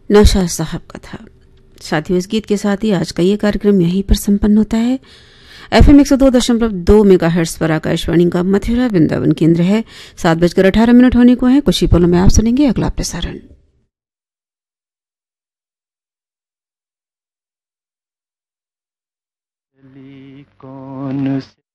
नौशाद साहब का था। साथियों, इस गीत के साथ ही आज का ये कार्यक्रम यहीं पर संपन्न होता है। FM 102.2 मेगाहर्ट्ज पर आकाशवाणी का मथुरा वृंदावन केंद्र है। 7:18 होने को है। कुछ ही पलों में आप सुनेंगे अगला प्रसारण। कौन